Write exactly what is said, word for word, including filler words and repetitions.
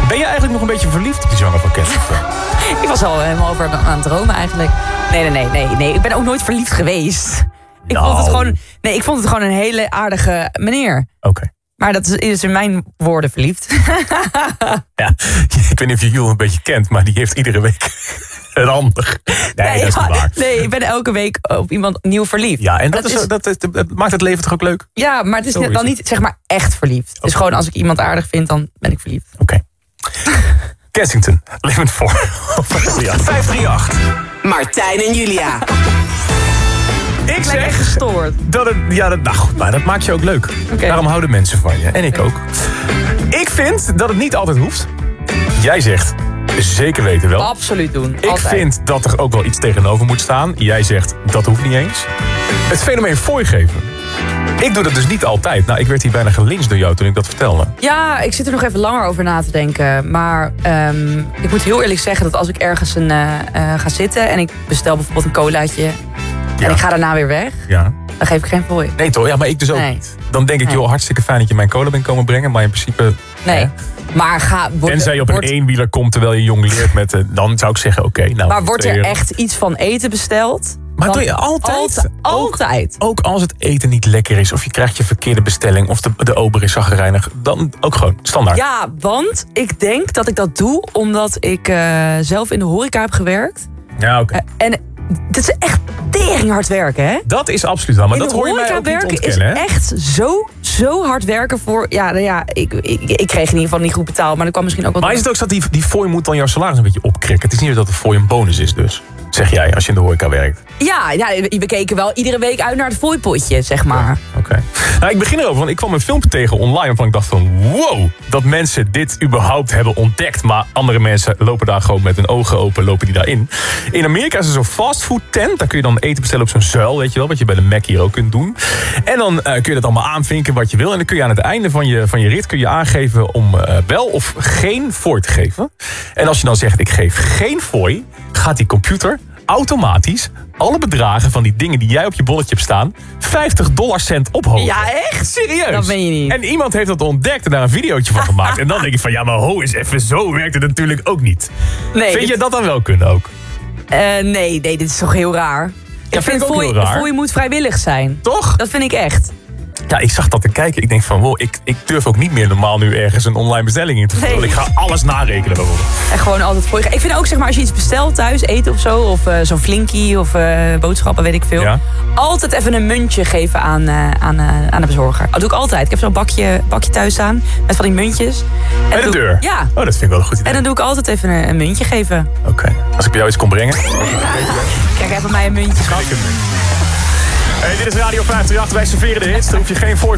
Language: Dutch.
Ben je eigenlijk nog een beetje verliefd op die zanger van Kensington? Ik was al helemaal over aan het dromen eigenlijk. Nee, nee, nee, nee, nee. Ik ben ook nooit verliefd geweest. Ik, nou. vond het gewoon, nee, ik vond het gewoon een hele aardige meneer. Oké. Okay. Maar dat is, is in mijn woorden verliefd. Ja, ik weet niet of je Jules een beetje kent, maar die heeft iedere week een ander. Nee, nee, dat is niet waar. Nee, ik ben elke week op iemand nieuw verliefd. Ja, en dat, dat, is, is, dat, dat, dat maakt het leven toch ook leuk? Ja, maar het is, is dan niet zeg maar echt verliefd. Okay. Dus gewoon als ik iemand aardig vind, dan ben ik verliefd. Oké. Okay. Kensington, Limit voor. vijf drie acht. Martijn en Julia. Ik zeg gestoord. Dat het, ja, dat, nou goed, maar dat maakt je ook leuk. Okay. Daarom houden mensen van je. En ik okay. ook. Ik vind dat het niet altijd hoeft. Jij zegt, zeker weten wel. Absoluut doen. Ik altijd. vind dat er ook wel iets tegenover moet staan. Jij zegt, dat hoeft niet eens. Het fenomeen fooi geven. Ik doe dat dus niet altijd. Nou, ik werd hier bijna gelyncht door jou toen ik dat vertelde. Ja, ik zit er nog even langer over na te denken. Maar um, ik moet heel eerlijk zeggen dat als ik ergens een, uh, uh, ga zitten... en ik bestel bijvoorbeeld een colaatje... Ja. en ik ga daarna weer weg... Ja. dan geef ik geen fooi. Nee toch? Ja, maar ik dus ook nee. niet. Dan denk ik, nee. joh, hartstikke fijn dat je mijn cola bent komen brengen... maar in principe... Nee, hè? Maar ga... Wordt, Tenzij je op wordt, een eenwieler komt terwijl je jong leert met... Uh, dan zou ik zeggen, oké, okay, nou... Maar wordt er echt iets van eten besteld... Maar dan, doe je altijd? Altijd. altijd. Ook, ook als het eten niet lekker is... of je krijgt je verkeerde bestelling... of de, de ober is chagrijnig... dan ook gewoon standaard. Ja, want ik denk dat ik dat doe... omdat ik uh, zelf in de horeca heb gewerkt. Ja, oké. Okay. Uh, en dit is echt tering hard werken, hè? Dat is absoluut wel, maar in dat hoor je mij ook niet ontkennen, hè? Is echt zo, zo hard werken voor... Ja, nou ja ik, ik, ik kreeg in ieder geval niet goed betaald... maar dat kwam misschien ook wel... Maar is het ook zo dat die, die fooi moet dan jouw salaris een beetje opkrikken? Het is niet dat de fooi een bonus is dus... zeg jij, als je in de horeca werkt. Ja, ja, we keken wel iedere week uit naar het fooipotje, zeg maar. Oké. Okay. Nou, ik begin erover, want ik kwam een filmpje tegen online... waarvan ik dacht van, wow, dat mensen dit überhaupt hebben ontdekt... maar andere mensen lopen daar gewoon met hun ogen open, lopen die daarin. In Amerika is er zo'n fastfood tent. Daar kun je dan eten bestellen op zo'n zuil, weet je wel... wat je bij de Mac hier ook kunt doen. En dan uh, kun je dat allemaal aanvinken wat je wil... en dan kun je aan het einde van je, van je rit kun je aangeven... om uh, wel of geen fooi te geven. En als je dan zegt, ik geef geen fooi... gaat die computer... automatisch alle bedragen van die dingen die jij op je bolletje hebt staan... vijftig dollar cent ophogen. Ja, echt? Serieus? Dat ben je niet. En iemand heeft dat ontdekt en daar een videootje van gemaakt. En dan denk ik van, ja, maar ho, is even zo werkt het natuurlijk ook niet. Nee, vind dit... je dat dan wel kunnen ook? Uh, nee, nee, dit is toch heel raar? Ja, ik vind vind fooi, fooi moet vrijwillig zijn. Toch? Dat vind ik echt. Ja, ik zag dat te kijken. Ik denk van, wow, ik, ik durf ook niet meer normaal nu ergens een online bestelling in te vullen. Nee. Ik ga alles narekenen bijvoorbeeld. En gewoon altijd fooi. Ik vind ook, zeg maar, als je iets bestelt thuis, eten of zo... of uh, zo'n flinkie of uh, boodschappen, weet ik veel... Ja. altijd even een muntje geven aan, uh, aan, uh, aan de bezorger. Dat doe ik altijd. Ik heb zo'n bakje, bakje thuis staan met van die muntjes. En bij de doe, deur? Ja. Oh, dat vind ik wel een goed idee. En dan doe ik altijd even een, een muntje geven. Oké. Okay. Als ik bij jou iets kon brengen... Kijk even mij een muntje, schat. Hey, dit is Radio vijf drie acht. Wij serveren de hits. Daar hoef je geen fooi